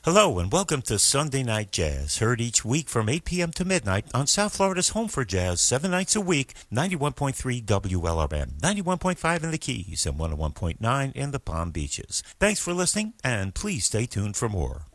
Hello and welcome to Sunday Night Jazz, heard each week from 8 p.m. to midnight on South Florida's Home for Jazz, 7 nights a week, 91.3 WLRM, 91.5 in the Keys, and 101.9 in the Palm Beaches. Thanks for listening, and please stay tuned for more.